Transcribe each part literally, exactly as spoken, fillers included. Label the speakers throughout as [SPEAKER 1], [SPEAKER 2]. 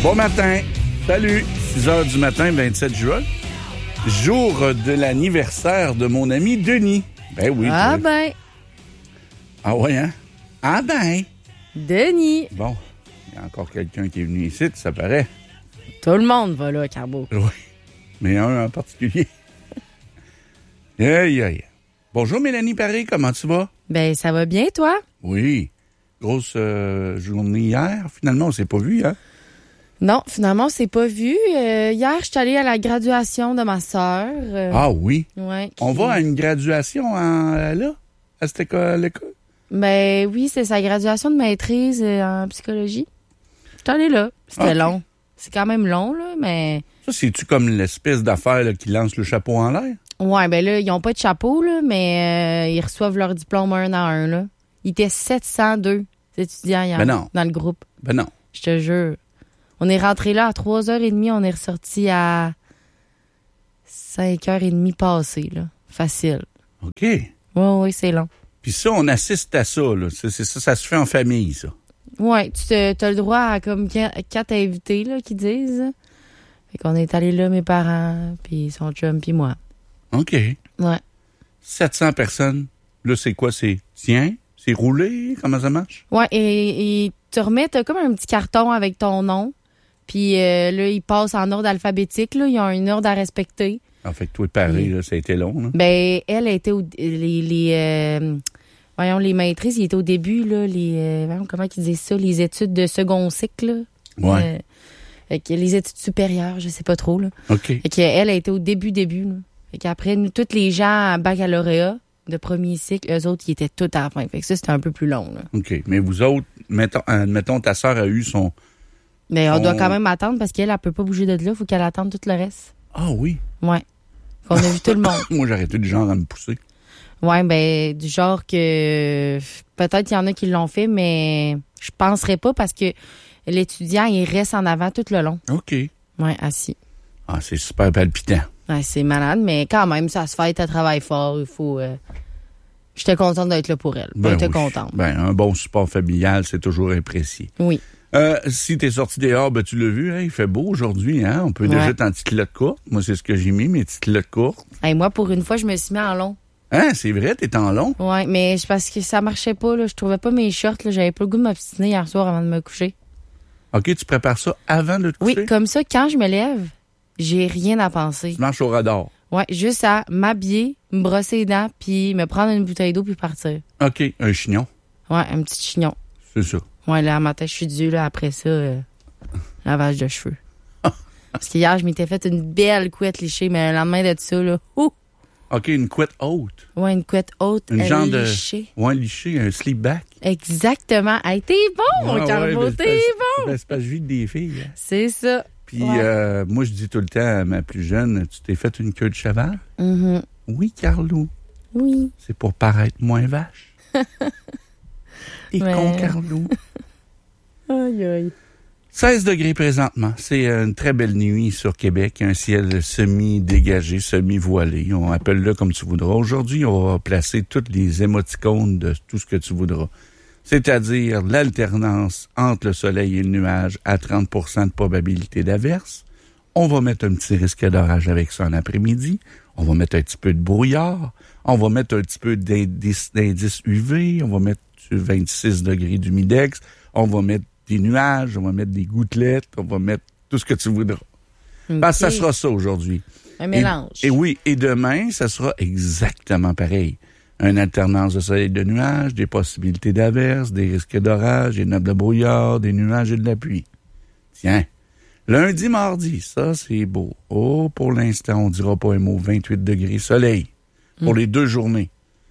[SPEAKER 1] Bon matin. Salut. six heures du matin, vingt-sept juin. Jour de l'anniversaire de mon ami Denis. Ben oui.
[SPEAKER 2] Ah
[SPEAKER 1] tu...
[SPEAKER 2] ben.
[SPEAKER 1] Ah ouais, hein? Ah ben.
[SPEAKER 2] Denis.
[SPEAKER 1] Bon, il y a encore quelqu'un qui est venu ici, ça paraît.
[SPEAKER 2] Tout le monde va là, Carbo.
[SPEAKER 1] Oui, mais un en particulier. Aïe, aïe. Bonjour Mélanie Paré, comment tu vas?
[SPEAKER 2] Ben, ça va bien, toi?
[SPEAKER 1] Oui. Grosse euh, journée hier. Finalement, on s'est pas vu, hein?
[SPEAKER 2] Non, finalement, on s'est pas vu. Euh, hier, je suis allée à la graduation de ma sœur. Euh,
[SPEAKER 1] Ah oui?
[SPEAKER 2] ouais, qui...
[SPEAKER 1] On va à une graduation en, là, à cette école, l'école?
[SPEAKER 2] Ben oui, c'est sa graduation de maîtrise euh, en psychologie. Je suis allée là. C'était
[SPEAKER 1] okay.
[SPEAKER 2] long. C'est quand même long, là, mais...
[SPEAKER 1] Ça, c'est-tu comme l'espèce d'affaire là, qui lance le chapeau en l'air?
[SPEAKER 2] Ouais, ben là, ils ont pas de chapeau, là, mais euh, ils reçoivent leur diplôme un à un, là. Il était sept cent deux étudiants hier
[SPEAKER 1] ben non.
[SPEAKER 2] dans le groupe.
[SPEAKER 1] Ben non.
[SPEAKER 2] Je te jure. On est rentré là à trois heures trente, on est ressorti à cinq heures trente passées, là. Facile.
[SPEAKER 1] OK.
[SPEAKER 2] Oui, oui, c'est long.
[SPEAKER 1] Puis ça, on assiste à ça, là. C'est, c'est ça, ça se fait en famille, ça.
[SPEAKER 2] Oui, tu as le droit à comme quatre invités, là, qui disent. Fait qu'on est allés là, mes parents, puis son chum, puis moi.
[SPEAKER 1] OK.
[SPEAKER 2] Ouais.
[SPEAKER 1] sept cents personnes. Là, c'est quoi? C'est tiens? C'est roulé? Comment ça marche?
[SPEAKER 2] Ouais, et, et te remets, t'as comme un petit carton avec ton nom. Puis euh, là, ils passent en ordre alphabétique, là. Ils ont un ordre à respecter.
[SPEAKER 1] En fait, toi, pareil, là, ça a été long, là.
[SPEAKER 2] Ben, elle a été au... Les... les euh, voyons, les maîtrises, ils étaient au début, là, les... Euh, voyons, comment ils disaient ça? Les études de second cycle, là.
[SPEAKER 1] Ouais.
[SPEAKER 2] Euh, les études supérieures, je sais pas trop, là.
[SPEAKER 1] OK.
[SPEAKER 2] Fait qu'elle a été au début, début, là. Fait qu'après, nous, tous les gens à baccalauréat de premier cycle, eux autres, ils étaient tous à la fin. Fait que ça, c'était un peu plus long, là.
[SPEAKER 1] OK. Mais vous autres, mettons, admettons, ta sœur a eu son...
[SPEAKER 2] Mais on
[SPEAKER 1] son...
[SPEAKER 2] doit quand même attendre parce qu'elle, elle peut pas bouger de là. Il faut qu'elle attende tout le reste.
[SPEAKER 1] Ah oui?
[SPEAKER 2] Ouais. On a vu tout le monde.
[SPEAKER 1] Moi, j'aurais tout du genre à me pousser.
[SPEAKER 2] Ouais, ben, du genre que peut-être qu'il y en a qui l'ont fait, mais je penserais pas parce que l'étudiant, il reste en avant tout le long.
[SPEAKER 1] OK.
[SPEAKER 2] Ouais, assis.
[SPEAKER 1] Ah, c'est super palpitant.
[SPEAKER 2] Ouais, c'est malade, mais quand même, ça se fait, elle travaille fort. Il faut. Euh... J'étais contente d'être là pour elle.
[SPEAKER 1] Ben,
[SPEAKER 2] J'étais
[SPEAKER 1] oui.
[SPEAKER 2] contente.
[SPEAKER 1] Ben, un bon support familial, c'est toujours apprécié.
[SPEAKER 2] Oui.
[SPEAKER 1] Euh, si t'es sorti dehors, ben tu l'as vu, hein, il fait beau aujourd'hui, hein? On peut
[SPEAKER 2] ouais.
[SPEAKER 1] déjà être en petite culotte courte. Moi, c'est ce que j'ai mis, mes petites culottes courtes.
[SPEAKER 2] Hey, moi, pour une fois, je me suis mis en long.
[SPEAKER 1] Hein, c'est vrai, t'es en long?
[SPEAKER 2] Ouais, mais c'est parce que ça marchait pas, là. Je trouvais pas mes shorts, là. J'avais pas le goût de m'obstiner hier soir avant de me coucher.
[SPEAKER 1] OK, tu prépares ça avant de te coucher?
[SPEAKER 2] Oui, comme ça, quand je me lève, j'ai rien à penser.
[SPEAKER 1] Tu marches au radar.
[SPEAKER 2] Ouais, juste à m'habiller, me brosser les dents, puis me prendre une bouteille d'eau, puis partir.
[SPEAKER 1] OK, un chignon.
[SPEAKER 2] Ouais, un petit chignon.
[SPEAKER 1] C'est ça.
[SPEAKER 2] Ouais, là, à matin, je suis due, là, après ça, euh, lavage de cheveux. Parce qu'hier, je m'étais fait une belle couette lichée, mais le lendemain de ça, là, ouh!
[SPEAKER 1] OK, une couette haute.
[SPEAKER 2] Ouais, une couette haute,
[SPEAKER 1] une
[SPEAKER 2] euh,
[SPEAKER 1] genre
[SPEAKER 2] lichée.
[SPEAKER 1] de... Ouais, lichée, un sleep back.
[SPEAKER 2] Exactement. Hey, t'es bon, mon
[SPEAKER 1] ah,
[SPEAKER 2] Carbo,
[SPEAKER 1] ouais,
[SPEAKER 2] t'es
[SPEAKER 1] ben,
[SPEAKER 2] bon!
[SPEAKER 1] Ben, c'est parce que je vis des filles. Hein.
[SPEAKER 2] C'est ça.
[SPEAKER 1] Puis,
[SPEAKER 2] ouais.
[SPEAKER 1] euh, moi, je dis tout le temps à ma plus jeune, tu t'es fait une queue de cheval?
[SPEAKER 2] Mm-hmm.
[SPEAKER 1] Oui, Carlo.
[SPEAKER 2] Oui.
[SPEAKER 1] C'est pour paraître moins vache. T'es
[SPEAKER 2] Mais...
[SPEAKER 1] con, Carlo.
[SPEAKER 2] Aïe, aïe.
[SPEAKER 1] seize degrés présentement. C'est une très belle nuit sur Québec. Un ciel semi-dégagé, semi-voilé. On appelle-le comme tu voudras. Aujourd'hui, on va placer toutes les émoticônes de tout ce que tu voudras. C'est-à-dire l'alternance entre le soleil et le nuage à trente pour cent de probabilité d'averse. On va mettre un petit risque d'orage avec ça en après-midi. On va mettre un petit peu de brouillard. On va mettre un petit peu d'indice, d'indice U V. On va mettre vingt-six degrés d'humidex. On va mettre des nuages. On va mettre des gouttelettes. On va mettre tout ce que tu voudras. Okay. Parce que ça sera ça aujourd'hui.
[SPEAKER 2] Un mélange.
[SPEAKER 1] Et, et oui, et demain, ça sera exactement pareil. Une alternance de soleil et de nuages, des possibilités d'averses, des risques d'orage, des nappes de brouillard, des nuages et de la pluie. Tiens, lundi, mardi, ça c'est beau. Oh, pour l'instant, on dira pas un mot, vingt-huit degrés soleil pour mm. les deux journées.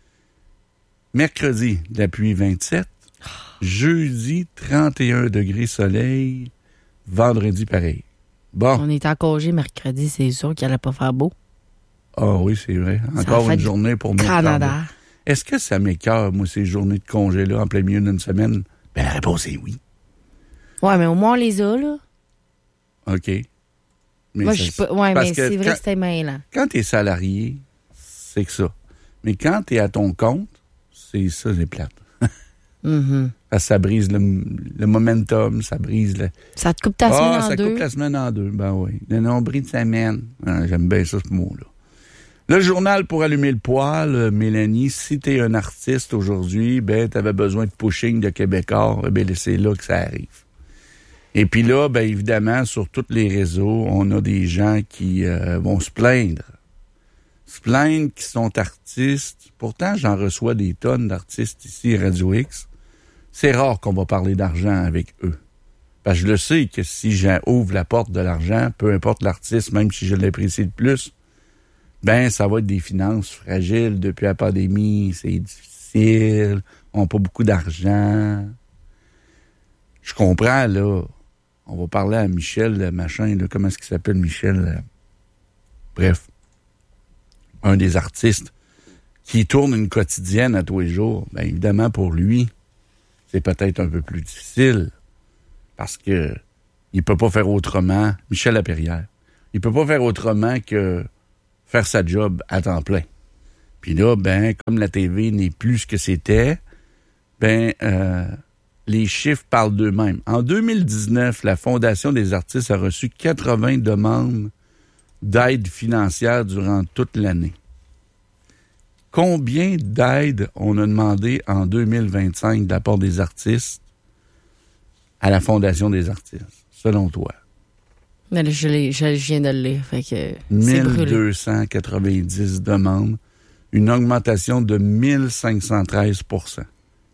[SPEAKER 1] Mercredi, de la pluie vingt-sept. Jeudi, trente et un degrés soleil. Vendredi, pareil. Bon.
[SPEAKER 2] On est en congé mercredi, c'est sûr qu'il n'allait pas faire beau.
[SPEAKER 1] Ah oh, oui, c'est vrai. Encore une journée pour nous.
[SPEAKER 2] Canada.
[SPEAKER 1] Est-ce que ça m'écœure, moi, ces journées de congé-là, en plein milieu d'une semaine? Ben, la réponse est oui.
[SPEAKER 2] Ouais, mais au moins, on les a, là.
[SPEAKER 1] OK. Mais
[SPEAKER 2] moi, je suis pas... Ouais, mais c'est vrai
[SPEAKER 1] quand,
[SPEAKER 2] que c'était mêlant.
[SPEAKER 1] Quand t'es salarié, c'est que ça. Mais quand t'es à ton compte, c'est ça, c'est plate.
[SPEAKER 2] Mm-hmm.
[SPEAKER 1] Parce que ça brise le, le momentum, ça brise le...
[SPEAKER 2] Ça te coupe ta
[SPEAKER 1] ah,
[SPEAKER 2] semaine en
[SPEAKER 1] ça
[SPEAKER 2] deux.
[SPEAKER 1] coupe la semaine en deux, ben oui. Le nombril de semaine. Ah, j'aime bien ça, ce mot-là. Le journal pour allumer le poêle, Mélanie, si t'es un artiste aujourd'hui, ben t'avais besoin de pushing de Québécois, ben c'est là que ça arrive. Et puis là, ben évidemment, sur tous les réseaux, on a des gens qui euh, vont se plaindre. Se plaindre qu'ils sont artistes. Pourtant, j'en reçois des tonnes d'artistes ici à Radio X. C'est rare qu'on va parler d'argent avec eux. Parce que je le sais que si j'ouvre la porte de l'argent, peu importe l'artiste, même si je l'apprécie le plus, ben ça va être des finances fragiles depuis la pandémie, c'est difficile, on n'a pas beaucoup d'argent. Je comprends, là. On va parler à Michel, le machin, là, comment est-ce qu'il s'appelle, Michel? Là? Bref, un des artistes qui tourne une quotidienne à tous les jours. Bien évidemment, pour lui, c'est peut-être un peu plus difficile parce que il peut pas faire autrement. Michel Lapierrière, il peut pas faire autrement que faire sa job à temps plein. Puis là, ben, comme la T V n'est plus ce que c'était, ben, euh, les chiffres parlent d'eux-mêmes. En deux mille dix-neuf, la Fondation des artistes a reçu quatre-vingts demandes d'aide financière durant toute l'année. Combien d'aides on a demandé en deux mille vingt-cinq de la part des artistes à la Fondation des artistes, selon toi?
[SPEAKER 2] Mais là, je, l'ai, je, je viens de le lire. Fait que
[SPEAKER 1] mille deux cent quatre-vingt-dix demandes, une augmentation de mille cinq cent treize pour cent.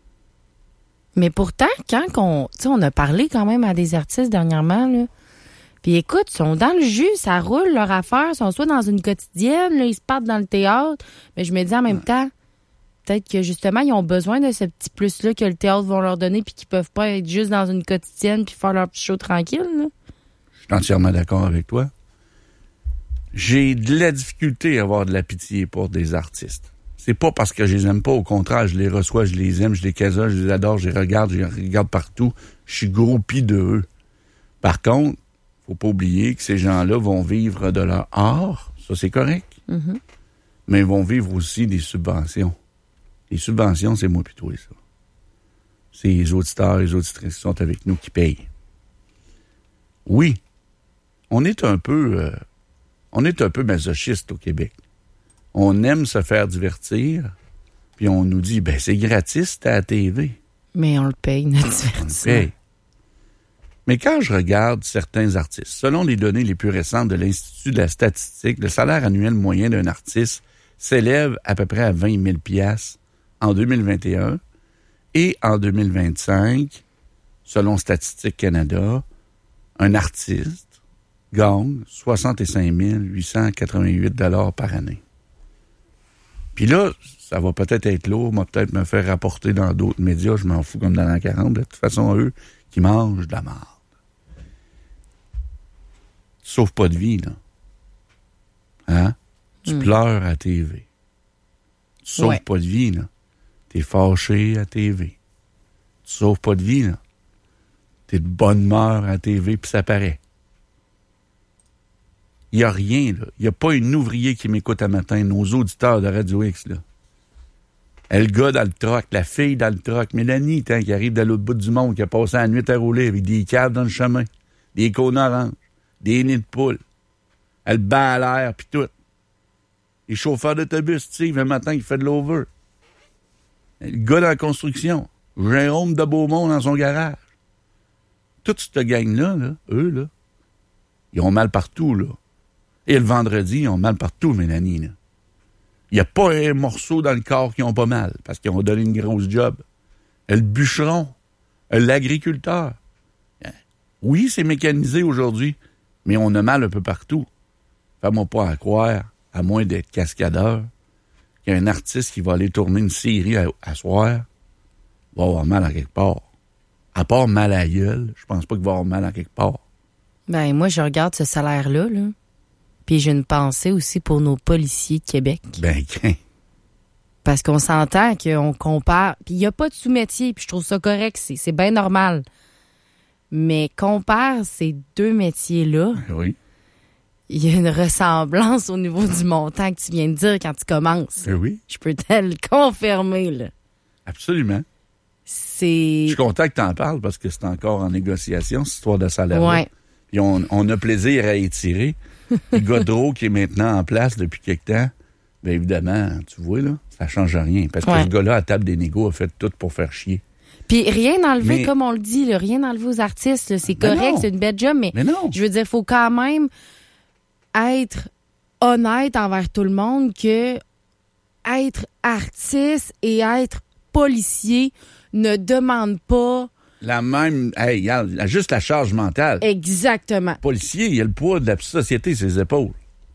[SPEAKER 2] Mais pourtant, quand on, tu sais, on a parlé quand même à des artistes dernièrement, là. Puis écoute, ils sont dans le jus, ça roule leur affaire, ils sont soit dans une quotidienne, là, ils se partent dans le théâtre. Mais je me dis en même temps, peut-être que justement, ils ont besoin de ce petit plus-là que le théâtre va leur donner puis qu'ils peuvent pas être juste dans une quotidienne puis faire leur petit show tranquille, là.
[SPEAKER 1] Je suis entièrement d'accord avec toi. J'ai de la difficulté à avoir de la pitié pour des artistes. C'est pas parce que je les aime pas, au contraire, je les reçois, je les aime, je les casole, je les adore, je les regarde, je les regarde partout. Je suis groupie de eux. Par contre, faut pas oublier que ces gens-là vont vivre de leur art, ça c'est correct,
[SPEAKER 2] Mm-hmm.
[SPEAKER 1] mais ils vont vivre aussi des subventions. Les subventions, c'est moi plutôt ça. C'est les auditeurs, les auditrices qui sont avec nous qui payent. Oui, on est un peu, euh, on est un peu masochiste au Québec. On aime se faire divertir, puis on nous dit, ben c'est gratis, t'es à la T V.
[SPEAKER 2] Mais on le paye, notre
[SPEAKER 1] On le
[SPEAKER 2] divertissement.
[SPEAKER 1] paye. Mais quand je regarde certains artistes, selon les données les plus récentes de l'Institut de la statistique, le salaire annuel moyen d'un artiste s'élève à peu près à vingt mille dollars en deux mille vingt et un et en deux mille vingt-cinq, selon Statistique Canada, un artiste gagne soixante-cinq mille huit cent quatre-vingt-huit dollars par année. Puis là, ça va peut-être être lourd, moi peut-être me faire rapporter dans d'autres médias, je m'en fous comme dans l'an quarante, de toute façon, eux, qui mangent de la marde. Tu sauves pas de vie, là. Hein? Tu
[SPEAKER 2] Mm.
[SPEAKER 1] pleures à T V. Tu sauves
[SPEAKER 2] Ouais.
[SPEAKER 1] pas de vie, là. T'es fâché à T V. Tu sauves pas de vie, là. T'es de bonne humeur à T V, puis ça paraît. Il n'y a rien, là. Il n'y a pas une ouvrier qui m'écoute à matin, nos auditeurs de Radio X, là. Le gars dans le troc, la fille dans le troc, Mélanie, hein, qui arrive de l'autre bout du monde, qui a passé la nuit à rouler avec des caves dans le chemin, des cônes oranges, des nids de poules. Elle bat à l'air, puis tout. Les chauffeurs d'autobus, Steve, le matin, qui fait de l'over. Le gars dans la construction, Jérôme de Beaumont dans son garage. Toute cette gang-là, là, eux, là, ils ont mal partout, là. Et le vendredi, ils ont mal partout, Mélanie, là. Il n'y a pas un morceau dans le corps qui ont pas mal, parce qu'ils ont donné une grosse job. Le bûcheron, l'agriculteur. Oui, c'est mécanisé aujourd'hui, mais on a mal un peu partout. Fais-moi pas à croire, à moins d'être cascadeur, qu'il y a un artiste qui va aller tourner une série à, à soir, va avoir mal à quelque part. À part mal à la gueule, je pense pas qu'il va avoir mal à quelque part.
[SPEAKER 2] Ben, moi, je regarde ce salaire-là, là. Puis j'ai une pensée aussi pour nos policiers de Québec.
[SPEAKER 1] Ben, qu'un.
[SPEAKER 2] Parce qu'on s'entend qu'on compare. Puis il n'y a pas de sous-métier, puis je trouve ça correct, c'est, c'est bien normal. Mais compare ces deux métiers-là,
[SPEAKER 1] Oui.
[SPEAKER 2] il y a une ressemblance au niveau du montant que tu viens de dire quand tu commences.
[SPEAKER 1] Ben oui,
[SPEAKER 2] Je peux te le confirmer, là.
[SPEAKER 1] absolument.
[SPEAKER 2] c'est...
[SPEAKER 1] Je suis content que tu en parles parce que c'est encore en négociation, cette histoire de salaire.
[SPEAKER 2] Ouais.
[SPEAKER 1] Puis on, on a plaisir à étirer. Puis Godreau, qui est maintenant en place depuis quelque temps, bien évidemment, tu vois, là, ça change rien. Parce que
[SPEAKER 2] Ouais.
[SPEAKER 1] ce gars-là, à table des négos, a fait tout pour faire chier.
[SPEAKER 2] Puis rien enlevé,
[SPEAKER 1] Mais-
[SPEAKER 2] comme on le dit, là, rien enlevé aux artistes. Là, c'est
[SPEAKER 1] Mais
[SPEAKER 2] correct,
[SPEAKER 1] non.
[SPEAKER 2] c'est une belle job, mais,
[SPEAKER 1] Mais non.
[SPEAKER 2] je veux dire, il faut quand même être honnête envers tout le monde que être artiste et être policier ne demande pas
[SPEAKER 1] La même. Hey, regarde, la- juste la charge mentale.
[SPEAKER 2] exactement.
[SPEAKER 1] Policier, il y a le poids de la société sur ses épaules.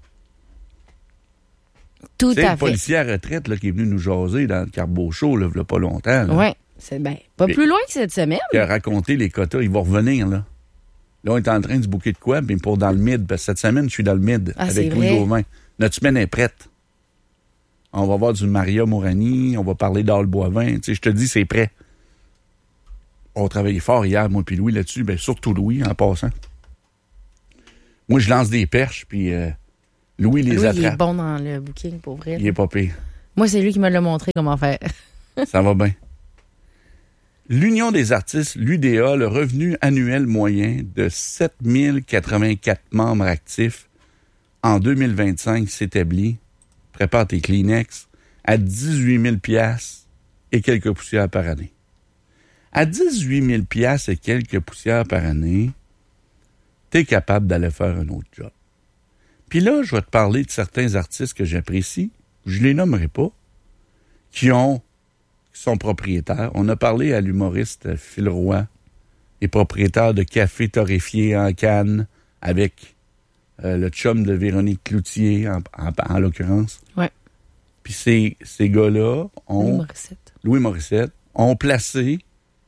[SPEAKER 2] Tout
[SPEAKER 1] C'est
[SPEAKER 2] à
[SPEAKER 1] le
[SPEAKER 2] fait.
[SPEAKER 1] policier à retraite là, qui est venu nous jaser dans le Carbo Show, là, il y a pas longtemps. Là,
[SPEAKER 2] Oui, c'est bien. Pas
[SPEAKER 1] Mais-
[SPEAKER 2] plus loin que cette semaine.
[SPEAKER 1] qui a raconté les quotas. Il va revenir, là. Là, on est en train de se bouquer de quoi? Mais pour dans le mid. Parce que cette semaine, je suis dans le mid
[SPEAKER 2] Ah, c'est
[SPEAKER 1] avec Louis
[SPEAKER 2] vrai.
[SPEAKER 1] Gauvin. Notre semaine est prête. On va voir du Maria Mourani. On va parler d'Al Boivin. Tu sais, je te dis, c'est prêt. On a travaillé fort hier, moi puis Louis, là-dessus. Ben, surtout Louis, en passant. Moi, je lance des perches, puis euh, Louis les
[SPEAKER 2] Lui, il est
[SPEAKER 1] attrape.
[SPEAKER 2] bon dans le booking, pour vrai.
[SPEAKER 1] Il est pas pire.
[SPEAKER 2] Moi, c'est lui qui me l'a montré comment faire.
[SPEAKER 1] Ça va bien. L'Union des artistes, l'U D A, le revenu annuel moyen de sept mille quatre-vingt-quatre membres actifs en deux mille vingt-cinq s'établit, prépare tes Kleenex, à dix-huit mille piastres et quelques poussières par année. À dix-huit mille piastres et quelques poussières par année, tu es capable d'aller faire un autre job. Puis là, je vais te parler de certains artistes que j'apprécie, je les nommerai pas, qui ont qui sont propriétaires. On a parlé à l'humoriste Phil Roy, et propriétaire de Café Torréfié en Cannes, avec euh, le chum de Véronique Cloutier, en, en, en l'occurrence.
[SPEAKER 2] Ouais.
[SPEAKER 1] Puis ces, ces gars-là ont...
[SPEAKER 2] Louis Morissette.
[SPEAKER 1] Louis Morissette, ont placé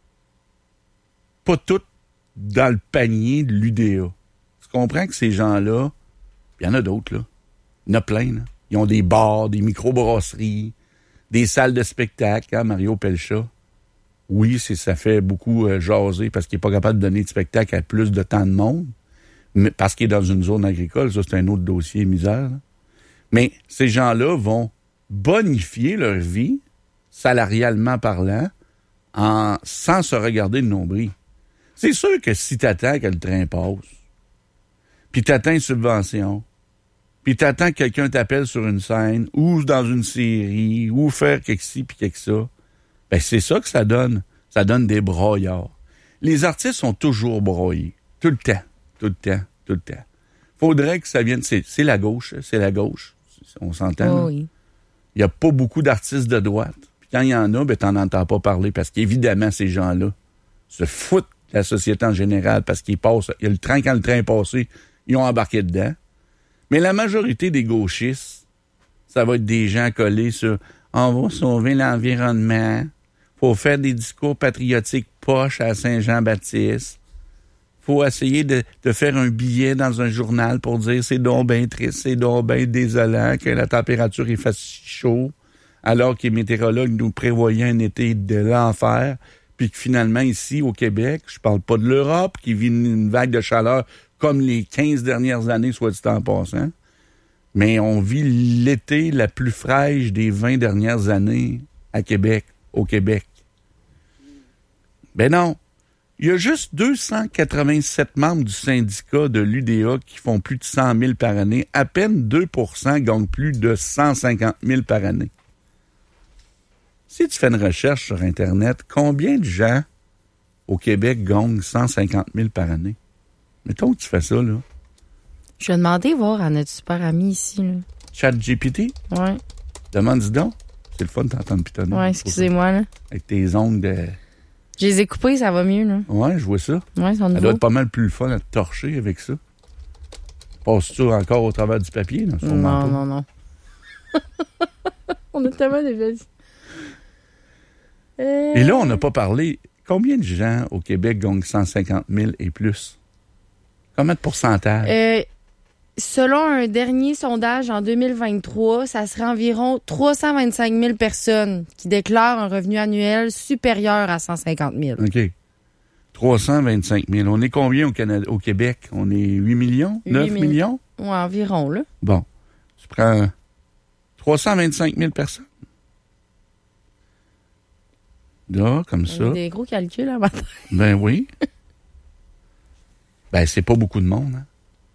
[SPEAKER 1] pas tout dans le panier de l'U D A. Tu comprends que ces gens-là, il y en a d'autres, là. Il y en a plein, là. Ils ont des bars, des microbrasseries, des salles de spectacle, hein, Mario Pelcha. Oui, c'est, ça fait beaucoup euh, jaser parce qu'il n'est pas capable de donner de spectacle à plus de tant de monde, mais parce qu'il est dans une zone agricole, ça c'est un autre dossier misère. Là. Mais ces gens-là vont bonifier leur vie, salarialement parlant, en, sans se regarder le nombril. C'est sûr que si t'attends que le train passe, puis t'attends une subvention, puis t'attends que quelqu'un t'appelle sur une scène, ou dans une série, ou faire quelque ci puis quelque ça, ben c'est ça que ça donne. Ça donne des broyards. Les artistes sont toujours broyés. Tout le temps. Tout le temps. Tout le temps. Faudrait que ça vienne... C'est, c'est la gauche. C'est la gauche. On s'entend,
[SPEAKER 2] Oh,
[SPEAKER 1] là?
[SPEAKER 2] oui.
[SPEAKER 1] Il n'y a pas beaucoup d'artistes de droite. Puis quand il y en a, ben t'en entends pas parler parce qu'évidemment, ces gens-là se foutent de la société en général parce qu'ils passent... Il y a le train, quand le train est passé, ils ont embarqué dedans. Mais la majorité des gauchistes, ça va être des gens collés sur « On va sauver l'environnement. Faut faire des discours patriotiques poches à Saint-Jean-Baptiste. Faut essayer de, de faire un billet dans un journal pour dire c'est donc bien triste, c'est donc bien désolant que la température est fasse si chaud, alors que les météorologues nous prévoyaient un été de l'enfer, puis que finalement ici au Québec, je parle pas de l'Europe qui vit une vague de chaleur comme les quinze dernières années, soit dit en passant, mais on vit l'été la plus fraîche des vingt dernières années à Québec, au Québec. Ben non. Il y a juste deux cent quatre-vingt-sept membres du syndicat de l'U D A qui font plus de cent mille par année. À peine deux pour cent gagnent plus de cent cinquante mille par année. Si tu fais une recherche sur Internet, combien de gens au Québec gagnent cent cinquante mille par année? Mettons que tu fais ça, là.
[SPEAKER 2] Je vais demander voir à notre super ami ici. Là.
[SPEAKER 1] ChatGPT,
[SPEAKER 2] Ouais,
[SPEAKER 1] demande-y donc. C'est le fun de t'entendre pitonner.
[SPEAKER 2] ouais, excusez-moi. Là.
[SPEAKER 1] Avec tes ongles de...
[SPEAKER 2] Je les ai coupés, ça va mieux. Là.
[SPEAKER 1] Ouais, je vois ça.
[SPEAKER 2] Ouais, ils sont
[SPEAKER 1] Ça doit
[SPEAKER 2] nouveaux.
[SPEAKER 1] être pas mal plus le fun à te torcher avec ça. Passes-tu encore au travers du papier? Non, sûrement
[SPEAKER 2] Non,
[SPEAKER 1] pas.
[SPEAKER 2] non, non. On a tellement déjà dit. Euh...
[SPEAKER 1] Et là, on n'a pas parlé. Combien de gens au Québec gagnent cent cinquante mille et plus? Combien de pourcentage?
[SPEAKER 2] Euh, selon un dernier sondage en deux mille vingt-trois, ça serait environ trois cent vingt-cinq mille personnes qui déclarent un revenu annuel supérieur à cent cinquante mille.
[SPEAKER 1] OK. trois cent vingt-cinq mille. On est combien au Canada, au Québec? On est huit millions?
[SPEAKER 2] huit
[SPEAKER 1] neuf
[SPEAKER 2] mille.
[SPEAKER 1] millions?
[SPEAKER 2] Ouais, environ, là.
[SPEAKER 1] Bon. Tu prends trois cent vingt-cinq mille personnes. Là, comme ça.
[SPEAKER 2] Il y a des gros calculs à matin.
[SPEAKER 1] Ben oui. Ben, c'est pas beaucoup de monde, hein.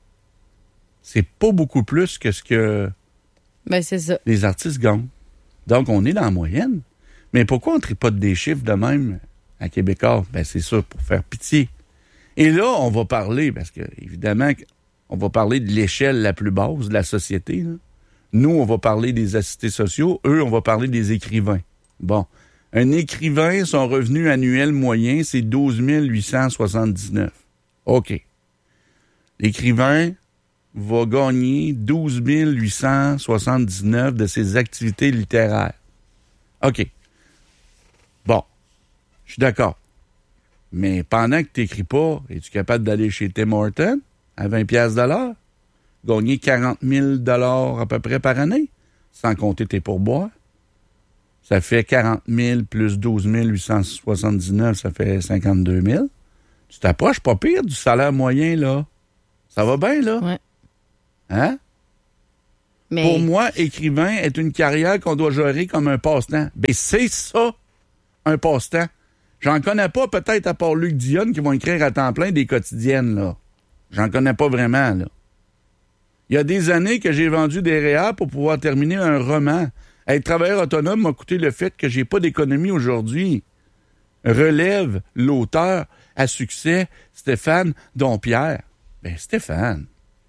[SPEAKER 1] C'est pas beaucoup plus que ce que
[SPEAKER 2] ben, c'est ça.
[SPEAKER 1] les artistes gagnent. Donc, on est dans la moyenne. Mais pourquoi on ne tripote des chiffres de même à Québécois? Ben, c'est ça, pour faire pitié. Et là, on va parler, parce que, évidemment, on va parler de l'échelle la plus basse de la société, là. Nous, on va parler des assistés sociaux. Eux, on va parler des écrivains. Bon. Un écrivain, son revenu annuel moyen, c'est douze mille huit cent soixante-dix-neuf. OK. L'écrivain va gagner douze mille huit cent soixante-dix-neuf de ses activités littéraires. OK. Bon. Je suis d'accord. Mais pendant que tu n'écris pas, es-tu capable d'aller chez Tim Hortons à vingt piastres de l'heure? Gagner quarante mille dollars à peu près par année, sans compter tes pourboires? Ça fait quarante mille plus douze mille huit cent soixante-dix-neuf, ça fait cinquante-deux mille. Tu t'approches pas pire du salaire moyen, là. Ça va bien, là?
[SPEAKER 2] Ouais.
[SPEAKER 1] Hein?
[SPEAKER 2] Mais...
[SPEAKER 1] Pour moi, écrivain est une carrière qu'on doit gérer comme un passe-temps. Ben, c'est ça, un passe-temps. J'en connais pas, peut-être, à part Luc Dionne, qui vont écrire à temps plein des quotidiennes, là. J'en connais pas vraiment, là. Il y a des années que j'ai vendu des réals pour pouvoir terminer un roman. Être travailleur autonome m'a coûté le fait que j'ai pas d'économie aujourd'hui. Relève l'auteur à succès, Stéphane Dompierre. Ben, Stéphane,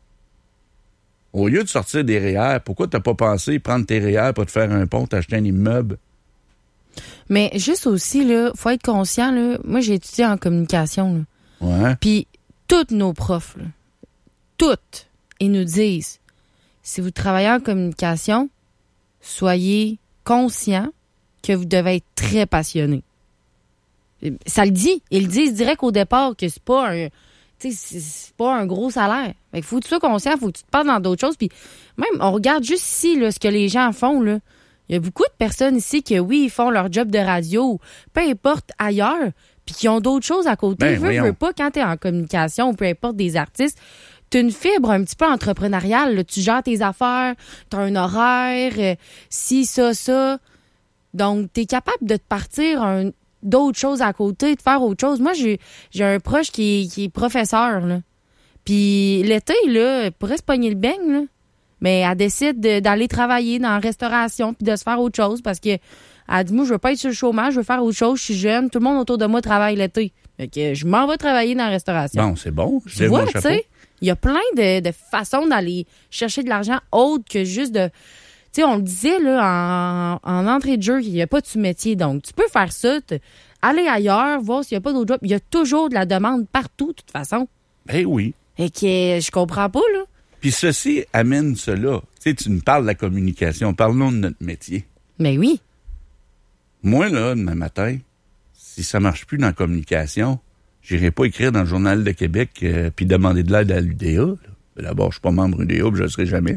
[SPEAKER 1] au lieu de sortir des réals, pourquoi t'as pas pensé prendre tes réals pour te faire un pont, t'acheter un immeuble?
[SPEAKER 2] Mais juste aussi, là, faut être conscient, là. Moi, j'ai étudié en communication, là.
[SPEAKER 1] Ouais.
[SPEAKER 2] Puis, toutes nos profs, là, toutes, ils nous disent, si vous travaillez en communication, soyez conscient que vous devez être très passionné. Ça le dit. Ils le disent direct au départ que c'est pas un, tu sais, c'est pas un gros salaire. Fait que faut que tu sois conscient, faut que tu te parles dans d'autres choses. Puis même, on regarde juste ici, là, ce que les gens font, là. Il y a beaucoup de personnes ici qui, oui, ils font leur job de radio, peu importe ailleurs, puis qui ont d'autres choses à côté.
[SPEAKER 1] Ben,
[SPEAKER 2] veux,
[SPEAKER 1] voyons.
[SPEAKER 2] veux pas, quand t'es en communication ou peu importe des artistes, t'as une fibre un petit peu entrepreneuriale. Là. Tu gères tes affaires, t'as un horaire, euh, ci, ça, ça. Donc, t'es capable de te partir un, d'autres choses à côté, de faire autre chose. Moi, j'ai, j'ai un proche qui est, qui est professeur, là. Puis l'été, là, elle pourrait se pogner le beigne, là. Mais elle décide de, d'aller travailler dans la restauration puis de se faire autre chose parce que elle dit, moi, je veux pas être sur le chômage, je veux faire autre chose, je suis jeune, tout le monde autour de moi travaille l'été. Fait que je m'en vais travailler dans la restauration.
[SPEAKER 1] Bon, c'est bon. Je
[SPEAKER 2] Tu vois, tu sais, il y a plein de, de façons d'aller chercher de l'argent autre que juste de... Tu sais, on le disait, là, en, en entrée de jeu, qu'il n'y a pas de sous-métier. Donc, tu peux faire ça, te, aller ailleurs, voir s'il n'y a pas d'autres jobs. Il y a toujours de la demande partout, de toute façon.
[SPEAKER 1] Ben oui.
[SPEAKER 2] Et que je comprends pas, là.
[SPEAKER 1] Puis ceci amène cela. Tu sais, tu me parles de la communication. Parlons de notre métier.
[SPEAKER 2] Mais oui.
[SPEAKER 1] Moi, là, demain matin, si ça marche plus dans la communication, j'irai pas écrire dans le Journal de Québec euh, puis demander de l'aide à l'U D A. Là. D'abord, je suis pas membre U D A puis je le serai jamais.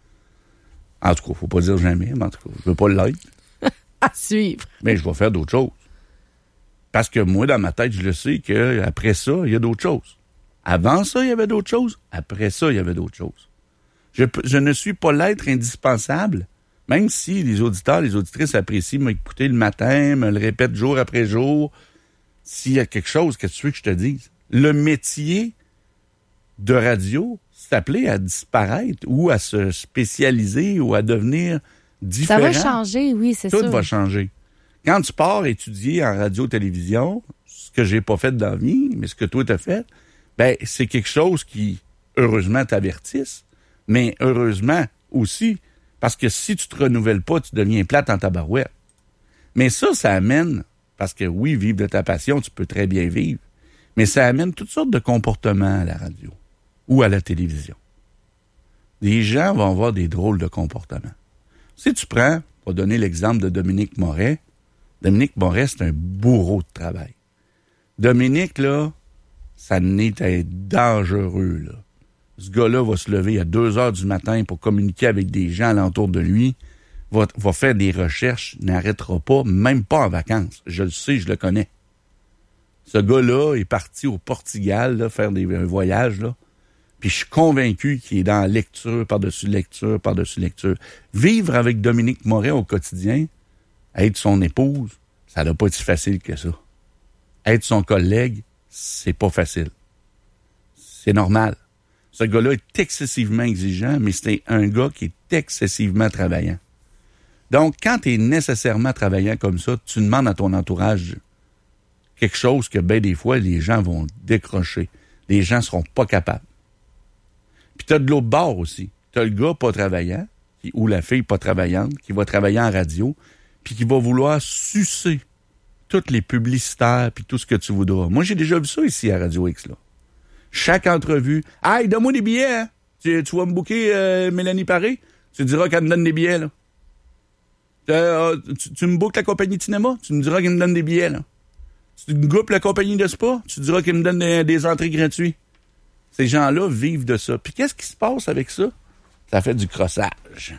[SPEAKER 1] En tout cas, faut pas dire jamais, mais en tout cas, je veux pas l'être.
[SPEAKER 2] À suivre.
[SPEAKER 1] Mais je vais faire d'autres choses. Parce que moi, dans ma tête, je le sais qu'après ça, il y a d'autres choses. Avant ça, il y avait d'autres choses. Après ça, il y avait d'autres choses. Je, je ne suis pas l'être indispensable, même si les auditeurs, les auditrices apprécient m'écouter le matin, me le répètent jour après jour. S'il y a quelque chose que tu veux que je te dise, le métier de radio, c'est appelé à disparaître ou à se spécialiser ou à devenir différent.
[SPEAKER 2] Ça va changer, oui, c'est sûr.
[SPEAKER 1] Tout va changer. Quand tu pars étudier en radio-télévision, ce que j'ai pas fait dans la vie, mais ce que toi t'as fait, ben c'est quelque chose qui, heureusement, t'avertisse, mais heureusement aussi, parce que si tu te renouvelles pas, tu deviens plate en tabarouette. Mais ça, ça amène, parce que oui, vivre de ta passion, tu peux très bien vivre, mais ça amène toutes sortes de comportements à la radio ou à la télévision. Les gens vont avoir des drôles de comportements. Si tu prends, pour donner l'exemple de Dominique Moret, Dominique Moret, c'est un bourreau de travail. Dominique, là, ça n'est à être dangereux, là. Ce gars-là va se lever à deux heures du matin pour communiquer avec des gens alentour de lui, va, va faire des recherches, n'arrêtera pas, même pas en vacances. Je le sais, je le connais. Ce gars-là est parti au Portugal, là, faire des un voyage, là. Puis je suis convaincu qu'il est dans lecture, par-dessus lecture, par-dessus lecture. Vivre avec Dominique Moret au quotidien, être son épouse, ça n'a pas été si facile que ça. Être son collègue, c'est pas facile. C'est normal. Ce gars-là est excessivement exigeant, mais c'est un gars qui est excessivement travaillant. Donc, quand tu es nécessairement travaillant comme ça, tu demandes à ton entourage quelque chose que, ben des fois, les gens vont décrocher. Les gens seront pas capables. Puis tu as de l'autre bord aussi. Tu as le gars pas travaillant, qui, ou la fille pas travaillante, qui va travailler en radio, puis qui va vouloir sucer toutes les publicitaires, puis tout ce que tu voudras. Moi, j'ai déjà vu ça ici à Radio X, là. Chaque entrevue, « Hey, donne-moi des billets, hein? Tu, tu vas me booker euh, Mélanie Paré? Tu diras qu'elle me donne des billets, là. Euh, tu, tu me bookes la compagnie de cinéma? Tu me diras qu'elle me donne des billets, là. Tu me bookes la compagnie de spa? Tu diras qu'elle me donne des, des entrées gratuites. » Ces gens-là vivent de ça. Puis qu'est-ce qui se passe avec ça? Ça fait du crossage.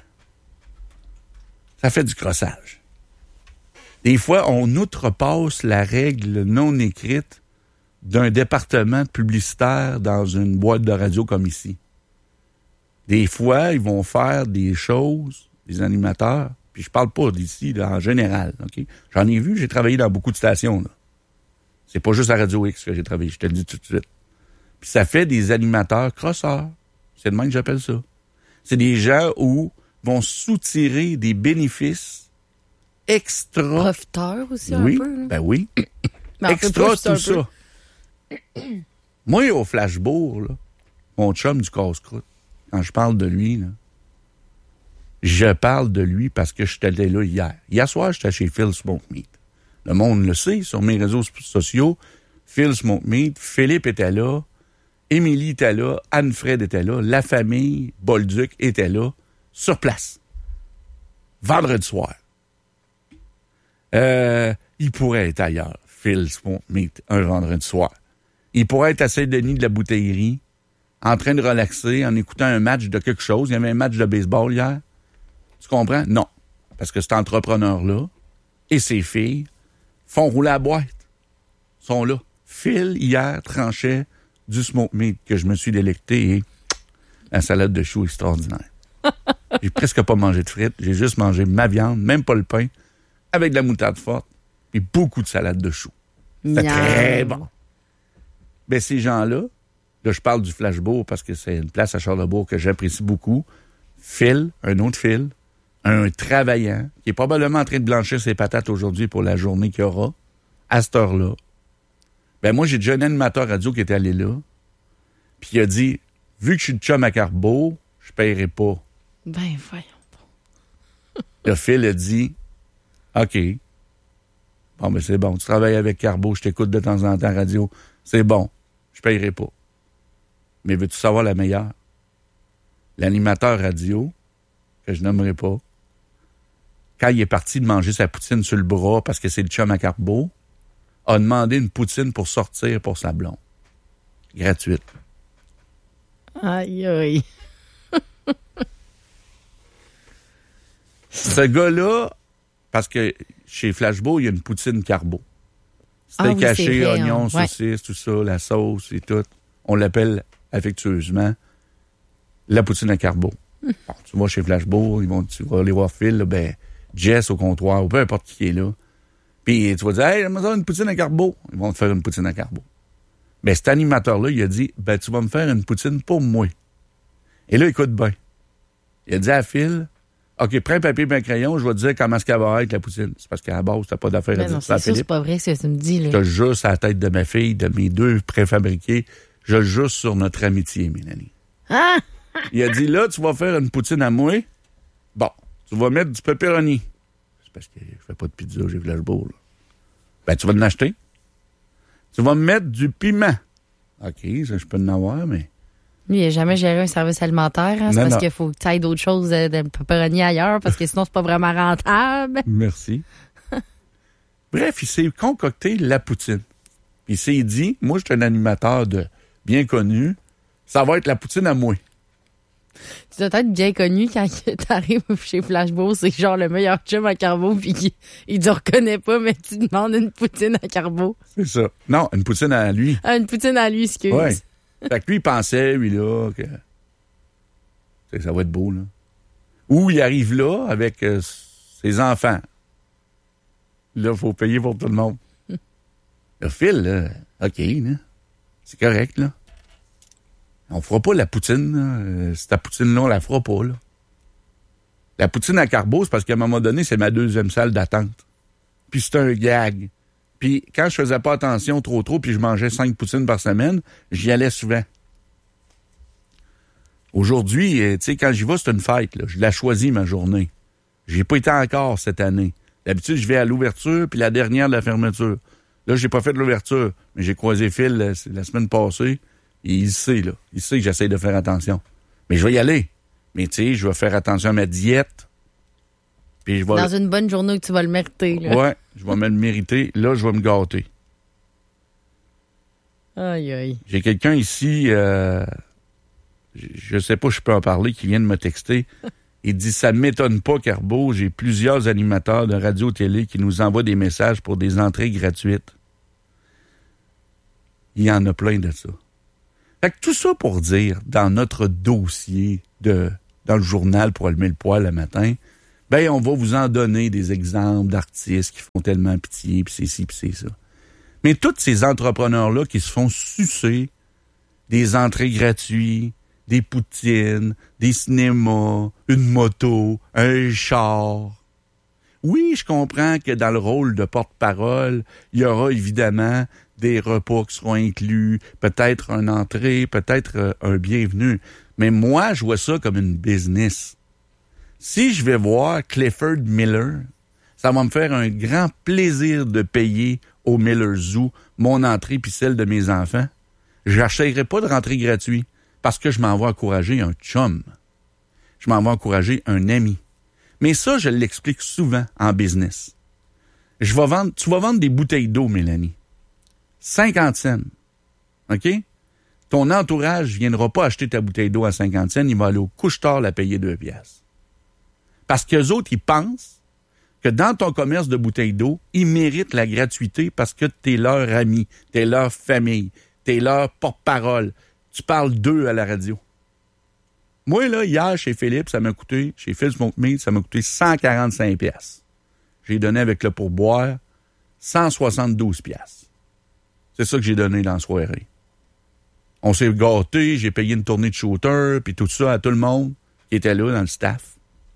[SPEAKER 1] Ça fait du crossage. Des fois, on outrepasse la règle non écrite d'un département publicitaire dans une boîte de radio comme ici. Des fois, ils vont faire des choses, les animateurs, puis je parle pas d'ici, là, en général. Okay? J'en ai vu, j'ai travaillé dans beaucoup de stations. Là. C'est pas juste à Radio X que j'ai travaillé, je te le dis tout de suite. Puis ça fait des animateurs crosseurs. C'est de même que j'appelle ça. C'est des gens où vont soutirer des bénéfices extra.
[SPEAKER 2] Profiteurs aussi,
[SPEAKER 1] oui,
[SPEAKER 2] un peu. Là.
[SPEAKER 1] Ben oui.
[SPEAKER 2] Ben,
[SPEAKER 1] extra tout ça. Moi, au Flashbourg, là, mon chum du casse-croûte, quand je parle de lui, là, je parle de lui parce que j'étais là hier. Hier soir, j'étais chez Phil Smoke Meat. Le monde le sait, sur mes réseaux sociaux, Phil Smoke Meat, Philippe était là, Émilie était là, Anne-Fred était là, la famille Bolduc était là, sur place. Vendredi soir. Euh, il pourrait être ailleurs, Phil Smoke Meat, un vendredi soir. Il pourrait être à Saint-Denis de la Bouteillerie, en train de relaxer, en écoutant un match de quelque chose. Il y avait un match de baseball hier. Tu comprends? Non. Parce que cet entrepreneur-là et ses filles font rouler la boîte. Ils sont là. Phil, hier, tranchait du smoke meat que je me suis délecté et la salade de choux extraordinaire. J'ai presque pas mangé de frites. J'ai juste mangé ma viande, même pas le pain, avec de la moutarde forte et beaucoup de salade de choux. C'était très bon. Ben, ces gens-là, là, je parle du Flashbourg parce que c'est une place à Charlesbourg que j'apprécie beaucoup. Phil, un autre Phil, un travaillant qui est probablement en train de blanchir ses patates aujourd'hui pour la journée qu'il y aura, à cette heure-là. Ben, moi, j'ai déjà un animateur radio qui était allé là, puis il a dit, vu que je suis de chum à Carbeau, je paierai pas.
[SPEAKER 2] Ben, voyons.
[SPEAKER 1] Le Phil a dit, OK. Bon, ben, c'est bon. Tu travailles avec Carbeau, je t'écoute de temps en temps à radio. C'est bon. Je paierai pas. Mais veux-tu savoir la meilleure? L'animateur radio, que je nommerai pas, quand il est parti de manger sa poutine sur le bras parce que c'est le chum à Carbeau, a demandé une poutine pour sortir pour sa blonde. Gratuite.
[SPEAKER 2] Aïe, aïe.
[SPEAKER 1] Ce gars-là, parce que chez Flashbourg, il y a une poutine Carbeau. C'était
[SPEAKER 2] ah oui,
[SPEAKER 1] caché,
[SPEAKER 2] vrai,
[SPEAKER 1] oignons,
[SPEAKER 2] hein.
[SPEAKER 1] saucisses, ouais. Tout ça, la sauce et tout. On l'appelle affectueusement la poutine à Carbeau. Hum. Bon, tu vas chez Flashbourg, ils vont, tu vas aller voir Phil, là, ben, Jess au comptoir, ou peu importe qui est là. Puis tu vas dire, hey, j'aimerais une poutine à Carbeau. Ils vont te faire une poutine à Carbeau. Ben, cet animateur-là, il a dit, ben, tu vas me faire une poutine pour moi. Et là, écoute bien. Il a dit à Phil, OK, prends un papier et un crayon, je vais te dire comment est-ce qu'elle va être, la poutine. C'est parce qu'à la base, t'as pas d'affaire
[SPEAKER 2] ben
[SPEAKER 1] à dire
[SPEAKER 2] non,
[SPEAKER 1] ça à
[SPEAKER 2] c'est sûr,
[SPEAKER 1] Philippe.
[SPEAKER 2] c'est pas vrai ce que tu me dis, là.
[SPEAKER 1] Je le jure sur la tête de ma fille, de mes deux préfabriqués. Je le jure sur notre amitié, Mélanie.
[SPEAKER 2] Ah!
[SPEAKER 1] Il a dit, là, tu vas faire une poutine à moi. Bon, tu vas mettre du pepperoni. C'est parce que je fais pas de pizza, j'ai Flashbourg, là. Ben, tu vas en acheter. Tu vas me mettre du piment. OK, ça, je peux en avoir, mais...
[SPEAKER 2] Lui, il n'a jamais géré un service alimentaire. Hein? C'est
[SPEAKER 1] non,
[SPEAKER 2] parce
[SPEAKER 1] non.
[SPEAKER 2] qu'il faut que tu ailles d'autres choses de, de pepperoni ailleurs, parce que sinon, c'est pas vraiment rentable.
[SPEAKER 1] Merci. Bref, il s'est concocté la poutine. Puis il s'est dit, moi, je suis un animateur de bien connu, ça va être la poutine à moi.
[SPEAKER 2] Tu dois être bien connu quand tu arrives chez Flashbourg, c'est genre le meilleur chum à Carbeau, puis il, il te reconnaît pas, mais tu demandes une poutine à Carbeau.
[SPEAKER 1] C'est ça. Non, une poutine à lui.
[SPEAKER 2] Ah, une poutine à lui, excuse.
[SPEAKER 1] Ouais. Fait que lui, il pensait, lui, là, que t'sais, ça va être beau, là. Ou il arrive là avec euh, ses enfants. Là, il faut payer pour tout le monde. Le Phil, là, OK, là, c'est correct, là. On fera pas la poutine, là. Cette poutine-là, on la fera pas, là. La poutine à Carbeau, c'est parce qu'à un moment donné, c'est ma deuxième salle d'attente. Puis c'est un gag. Puis quand je faisais pas attention trop trop, puis je mangeais cinq poutines par semaine, j'y allais souvent. Aujourd'hui, tu sais, quand j'y vais, c'est une fête, là. Je l'ai choisi, ma journée. J'y ai pas été encore cette année. D'habitude, je vais à l'ouverture, puis la dernière de la fermeture. Là, j'ai pas fait de l'ouverture, mais j'ai croisé Phil la, la semaine passée, et il sait, là. Il sait que j'essaie de faire attention. Mais je vais y aller. Mais tu sais, je vais faire attention à ma diète. Puis je vais...
[SPEAKER 2] Dans une bonne journée que tu vas le mériter, là.
[SPEAKER 1] Ouais, je vais me le mériter. Là, je vais me gâter.
[SPEAKER 2] Aïe, aïe.
[SPEAKER 1] J'ai quelqu'un ici, euh, je sais pas si je peux en parler, qui vient de me texter. Il dit, ça ne m'étonne pas, Carbeau, j'ai plusieurs animateurs de radio-télé qui nous envoient des messages pour des entrées gratuites. Il y en a plein de ça. Fait que tout ça pour dire, dans notre dossier de dans le journal pour allumer le poêle le matin, ben on va vous en donner des exemples d'artistes qui font tellement pitié, puis c'est ci, puis c'est ça. Mais tous ces entrepreneurs-là qui se font sucer des entrées gratuites, des poutines, des cinémas, une moto, un char. Oui, je comprends que dans le rôle de porte-parole, il y aura évidemment des repas qui seront inclus, peut-être une entrée, peut-être euh, un bienvenu. Mais moi, je vois ça comme une business. Si je vais voir Clifford Miller, ça va me faire un grand plaisir de payer au Miller Zoo mon entrée puis celle de mes enfants. Je n'achèterai pas de rentrée gratuite parce que je m'en vais encourager un chum. Je m'en vais encourager un ami. Mais ça, je l'explique souvent en business. Je vais vendre, tu vas vendre des bouteilles d'eau, Mélanie. cinquante cents. OK? Ton entourage ne viendra pas acheter ta bouteille d'eau à cinquante cents, il va aller au couche-tard la payer deux piastres. Parce qu'eux autres, ils pensent que dans ton commerce de bouteilles d'eau, ils méritent la gratuité parce que t'es leur ami, t'es leur famille, t'es leur porte-parole. Tu parles d'eux à la radio. Moi, là, hier, chez Philippe, ça m'a coûté, chez Phil Smoke Meat, ça m'a coûté cent quarante-cinq piastres. J'ai donné avec le pourboire cent soixante-douze piastres. C'est ça que j'ai donné dans la soirée. On s'est gâtés, j'ai payé une tournée de shooter, puis tout ça à tout le monde qui était là dans le staff.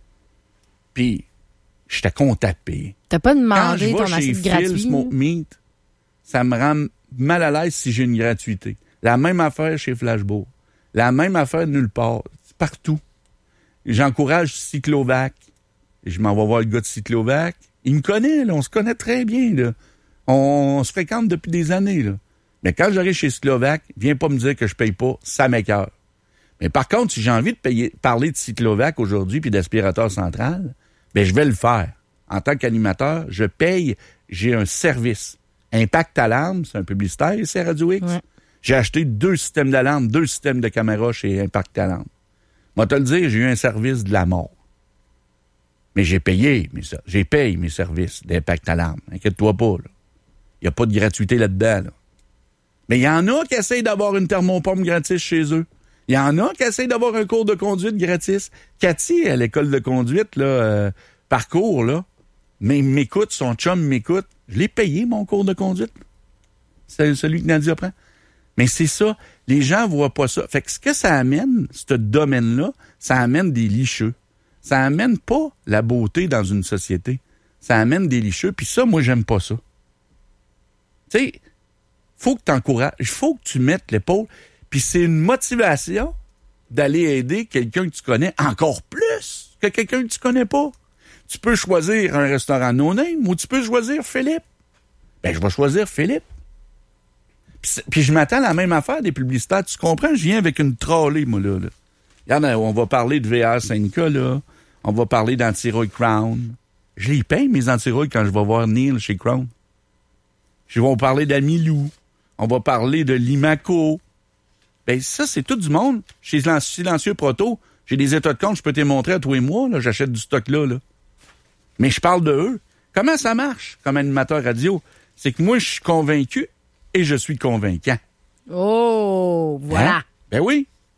[SPEAKER 1] Puis, j'étais content de payer.
[SPEAKER 2] T'as pas demandé
[SPEAKER 1] ton
[SPEAKER 2] assiette gratuite? Quand je vais chez Phil
[SPEAKER 1] Smoke Meat, ça me rend mal à l'aise si j'ai une gratuité. La même affaire chez Flashboard. La même affaire nulle part. Partout. J'encourage Cyclovac. Je m'en vais voir le gars de Cyclovac. Il me connaît, là. On se connaît très bien, là. On, on se fréquente depuis des années, là. Mais quand j'arrive chez Cyclovac, viens pas me dire que je paye pas, ça m'écoeure. Mais par contre, si j'ai envie de payer, parler de Cyclovac aujourd'hui puis d'aspirateur central, ben je vais le faire. En tant qu'animateur, je paye, j'ai un service. Impact Alarme, c'est un publicitaire, c'est Radio X. Ouais. J'ai acheté deux systèmes d'alarme, deux systèmes de caméra chez Impact Alarme. Moi, te le dire, j'ai eu un service de la mort. Mais j'ai payé, mes, j'ai payé mes services d'Impact Alarme. Inquiète-toi pas, là. Il n'y a pas de gratuité là-dedans, là. Mais il y en a qui essayent d'avoir une thermopompe gratis chez eux. Il y en a qui essayent d'avoir un cours de conduite gratis. Cathy, à l'école de conduite, là, euh, parcours, là, mais m'écoute, son chum m'écoute. Je l'ai payé, mon cours de conduite. C'est celui que Nadia prend. Mais c'est ça. Les gens voient pas ça. Fait que ce que ça amène, ce domaine-là, ça amène des licheux. Ça amène pas la beauté dans une société. Ça amène des licheux. Puis ça, moi, j'aime pas ça. Tu sais, faut que tu encourages, il faut que tu mettes l'épaule. Puis c'est une motivation d'aller aider quelqu'un que tu connais encore plus que quelqu'un que tu connais pas. Tu peux choisir un restaurant no-name ou tu peux choisir Philippe. Ben, je vais choisir Philippe. Puis, puis je m'attends à la même affaire des publicitaires. Tu comprends? Je viens avec une trolley, moi, là. là. Regarde, on va parler de V R cinq K, là. On va parler d'antirouille Crown. Je les paye, mes antirouilles, quand je vais voir Neil chez Crown. Je vais parler d'Amilou. On va parler de Limaco. Ben ça, c'est tout du monde. Chez Silencieux Proto, j'ai des états de compte, je peux te les montrer à tous les mois. Là, j'achète du stock là, là. Mais je parle de eux. Comment ça marche comme animateur radio? C'est que moi, je suis convaincu et je suis convaincant.
[SPEAKER 2] Oh, voilà.
[SPEAKER 1] Hein? Ben oui.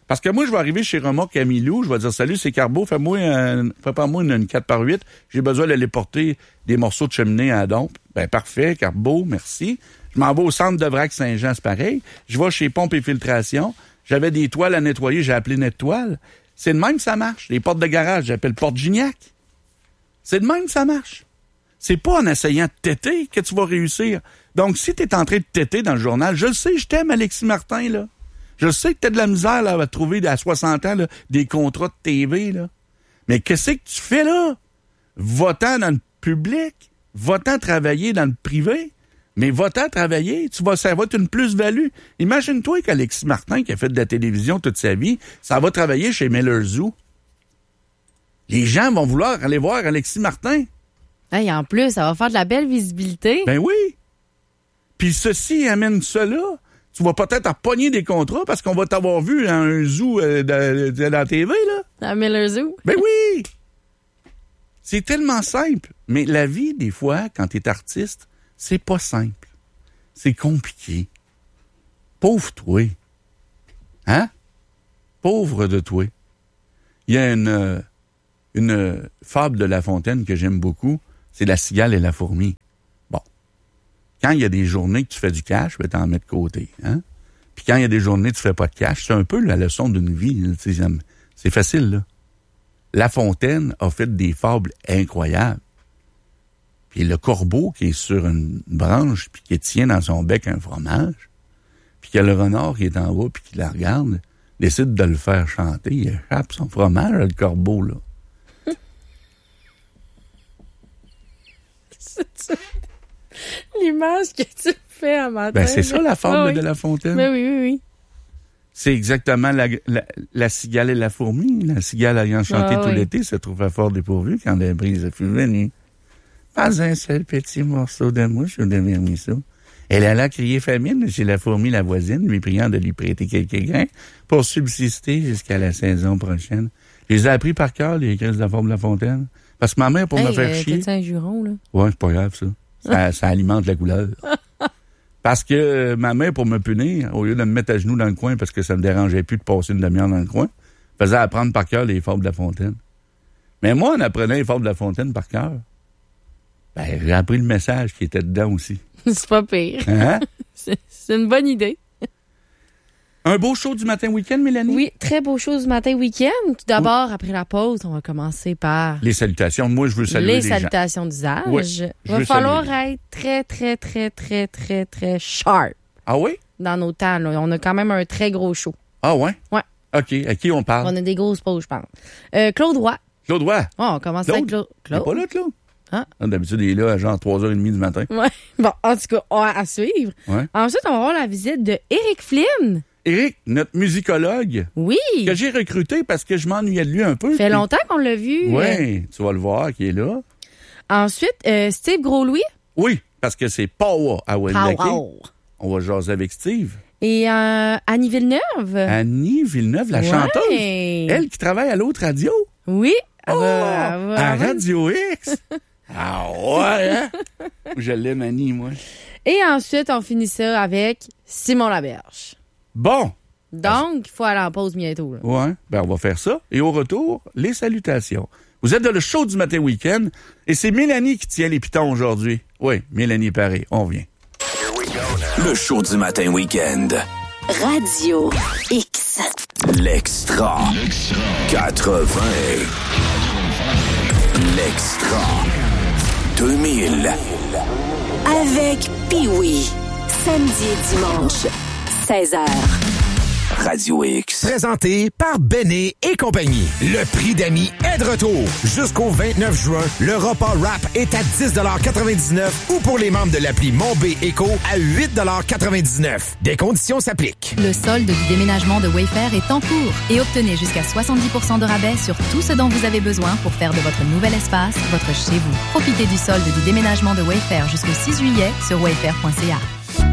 [SPEAKER 1] Parce que moi, je vais arriver chez Remorque à Milou, je vais dire, salut, c'est Carbo, fais-moi un, fais-moi une, une quatre par huit. J'ai besoin d'aller porter des morceaux de cheminée à la dompe. Ben, parfait, Carbo, merci. Je m'en vais au centre de Vrac Saint-Jean, c'est pareil. Je vais chez Pompe et Filtration. J'avais des toiles à nettoyer, j'ai appelé Net-Toile. C'est de même que ça marche. Les portes de garage, j'appelle Porte Gignac. C'est de même que ça marche. C'est pas en essayant de téter que tu vas réussir. Donc, si tu es en train de téter dans le journal, je le sais, je t'aime, Alexis Martin, là. Je sais que t'as de la misère là, à trouver à soixante ans là, des contrats de T V, là. Mais qu'est-ce que tu fais là? Va-t'en dans le public, va-t'en travailler dans le privé, mais va-t'en travailler, tu vas, ça va être une plus-value. Imagine-toi qu'Alexis Martin, qui a fait de la télévision toute sa vie, ça va travailler chez Miller Zoo. Les gens vont vouloir aller voir Alexis Martin.
[SPEAKER 2] Hey, en plus, ça va faire de la belle visibilité.
[SPEAKER 1] Ben oui. Puis ceci amène cela. Tu vas peut-être à pogner des contrats parce qu'on va t'avoir vu dans un zoo euh, de, de, de la T V, là.
[SPEAKER 2] Dans Miller Zoo.
[SPEAKER 1] Ben oui! C'est tellement simple. Mais la vie, des fois, quand t'es artiste, c'est pas simple. C'est compliqué. Pauvre toi. Hein? Pauvre de toi. Il y a une, une fable de La Fontaine que j'aime beaucoup. C'est La cigale et la fourmi. Quand il y a des journées que tu fais du cash, je vais t'en mettre de côté. Hein? Puis quand il y a des journées que tu fais pas de cash, c'est un peu la leçon d'une vie. Là, c'est facile, là. La Fontaine a fait des fables incroyables. Puis le corbeau qui est sur une branche puis qui tient dans son bec un fromage, puis qu'il y a le renard qui est en bas puis qui la regarde, décide de le faire chanter. Il échappe son fromage, le corbeau, là.
[SPEAKER 2] C'est ça. L'image que tu fais à matin.
[SPEAKER 1] Ben, c'est ça la fable
[SPEAKER 2] ah, oui.
[SPEAKER 1] de La Fontaine.
[SPEAKER 2] Ben oui, oui, oui.
[SPEAKER 1] C'est exactement la, la, la cigale et la fourmi. La cigale ayant chanté
[SPEAKER 2] ah,
[SPEAKER 1] tout
[SPEAKER 2] oui.
[SPEAKER 1] l'été se trouva fort dépourvue quand la brise fut venue. Pas un seul petit morceau de mouche ou de vermisseau. Elle alla crier famine chez la fourmi, la voisine, lui priant de lui prêter quelques grains pour subsister jusqu'à la saison prochaine. Je les ai appris par cœur, les crises de la forme de La Fontaine. Parce que ma mère, pour
[SPEAKER 2] hey,
[SPEAKER 1] me faire
[SPEAKER 2] euh,
[SPEAKER 1] chier...
[SPEAKER 2] C'est un juron, là.
[SPEAKER 1] Ouais, c'est pas grave, ça. Ça, ça alimente la couleur. Parce que euh, ma mère, pour me punir, au lieu de me mettre à genoux dans le coin parce que ça me dérangeait plus de passer une demi-heure dans le coin, faisait apprendre par cœur les fables de La Fontaine. Mais moi, en apprenant les fables de La Fontaine par cœur, ben, j'ai appris le message qui était dedans aussi.
[SPEAKER 2] C'est pas pire.
[SPEAKER 1] Hein?
[SPEAKER 2] c'est, c'est une bonne idée.
[SPEAKER 1] Un beau show du matin week-end, Mélanie?
[SPEAKER 2] Oui, très beau show du matin week-end. Tout d'abord, oui. Après la pause, on va commencer par...
[SPEAKER 1] Les salutations. Moi, je veux saluer les,
[SPEAKER 2] les
[SPEAKER 1] gens.
[SPEAKER 2] salutations d'usage.
[SPEAKER 1] Oui,
[SPEAKER 2] il va falloir saluer. Être très, très, très, très, très, très sharp.
[SPEAKER 1] Ah oui?
[SPEAKER 2] Dans nos temps, là. On a quand même un très gros show.
[SPEAKER 1] Ah ouais?
[SPEAKER 2] Ouais.
[SPEAKER 1] OK. À qui on parle?
[SPEAKER 2] On a des grosses pauses, je pense. Euh, Claude Roy.
[SPEAKER 1] Claude Roy?
[SPEAKER 2] Oh, on commence avec Claude.
[SPEAKER 1] Claude. Il n'est pas là, Claude?
[SPEAKER 2] Hein?
[SPEAKER 1] D'habitude, il est là à genre trois heures trente du matin.
[SPEAKER 2] Ouais. Bon, en tout cas, on va à suivre.
[SPEAKER 1] Ouais.
[SPEAKER 2] Ensuite, on va voir la visite de Éric Flynn.
[SPEAKER 1] Éric, notre musicologue.
[SPEAKER 2] Oui.
[SPEAKER 1] Que j'ai recruté parce que je m'ennuyais de lui un peu.
[SPEAKER 2] Ça fait puis... longtemps qu'on l'a vu.
[SPEAKER 1] Oui, euh... tu vas le voir, qui est là.
[SPEAKER 2] Ensuite, euh, Steve Gros-Louis.
[SPEAKER 1] Oui, parce que c'est Power à Wendake. On va jaser avec Steve.
[SPEAKER 2] Et euh, Annie Villeneuve.
[SPEAKER 1] Annie Villeneuve, la
[SPEAKER 2] ouais.
[SPEAKER 1] chanteuse. Elle qui travaille à l'autre radio.
[SPEAKER 2] Oui.
[SPEAKER 1] Oh,
[SPEAKER 2] elle va, elle va,
[SPEAKER 1] à
[SPEAKER 2] elle va...
[SPEAKER 1] Radio X. Ah ouais, hein? Je l'aime, Annie, moi.
[SPEAKER 2] Et ensuite, on finit ça avec Simon Laberge.
[SPEAKER 1] Bon.
[SPEAKER 2] Donc, il faut aller en pause bientôt. Là.
[SPEAKER 1] Ouais, ben on va faire ça. Et au retour, les salutations. Vous êtes dans le show du matin week-end et c'est Mélanie qui tient les pitons aujourd'hui. Oui, Mélanie Paré, on vient.
[SPEAKER 3] Le show du matin week-end.
[SPEAKER 4] Radio X.
[SPEAKER 3] L'extra. L'extra. quatre-vingts. L'extra. deux mille.
[SPEAKER 4] Avec Pee-Wee. Samedi et dimanche. seize heures.
[SPEAKER 3] Radio X.
[SPEAKER 5] Présenté par Béné et compagnie. Le prix d'amis est de retour. Jusqu'au vingt-neuf juin, le repas rap est à dix quatre-vingt-dix-neuf ou pour les membres de l'appli Mon B Éco à huit quatre-vingt-dix-neuf. Des conditions s'appliquent.
[SPEAKER 6] Le solde du déménagement de Wayfair est en cours et obtenez jusqu'à soixante-dix pour cent de rabais sur tout ce dont vous avez besoin pour faire de votre nouvel espace votre chez vous. Profitez du solde du déménagement de Wayfair jusqu'au six juillet sur wayfair point c a.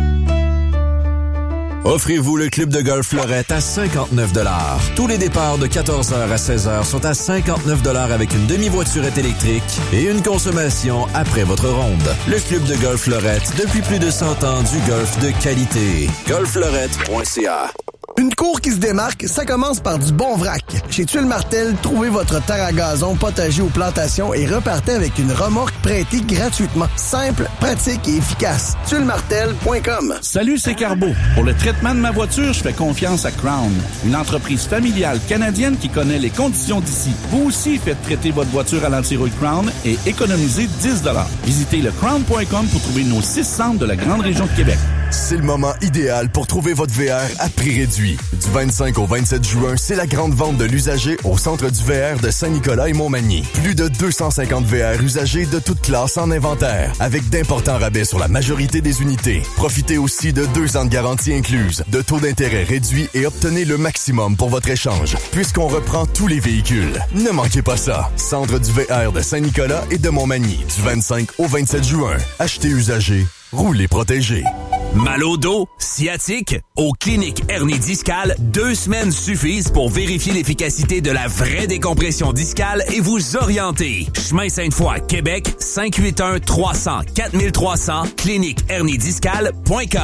[SPEAKER 3] Offrez-vous le club de golf Fleurette à cinquante-neuf dollars. Tous les départs de quatorze heures à seize heures sont à cinquante-neuf dollars avec une demi-voiturette électrique et une consommation après votre ronde. Le club de golf Fleurette, depuis plus de cent ans, du golf de qualité. golf fleurette point c a
[SPEAKER 7] Une cour qui se démarque, ça commence par du bon vrac. Chez Tuile Martel, trouvez votre terre à gazon, potager ou plantation et repartez avec une remorque prêtée gratuitement. Simple, pratique et efficace. tuile martel point com.
[SPEAKER 1] Salut, c'est Carbo. Pour le traitement de ma voiture, je fais confiance à Crown, une entreprise familiale canadienne qui connaît les conditions d'ici. Vous aussi faites traiter votre voiture à l'anti-rouille Crown et économisez dix dollars. Visitez le crown point com pour trouver nos six centres de la grande région de Québec.
[SPEAKER 3] C'est le moment idéal pour trouver votre V R à prix réduit. Du vingt-cinq au vingt-sept juin, c'est la grande vente de l'usager au centre du V R de Saint-Nicolas et Montmagny. Plus de deux cent cinquante V R usagés de toutes classes en inventaire, avec d'importants rabais sur la majorité des unités. Profitez aussi de deux ans de garantie incluse, de taux d'intérêt réduits et obtenez le maximum pour votre échange, puisqu'on reprend tous les véhicules. Ne manquez pas ça. Centre du V R de Saint-Nicolas et de Montmagny, du vingt-cinq au vingt-sept juin. Achetez usagé, roulez protégé.
[SPEAKER 8] Mal au dos, sciatique, aux cliniques hernie discale, deux semaines suffisent pour vérifier l'efficacité de la vraie décompression discale et vous orienter. Chemin Sainte-Foy, Québec, cinq huit un trois cents quatre trois cents, clinique hernie discale point com.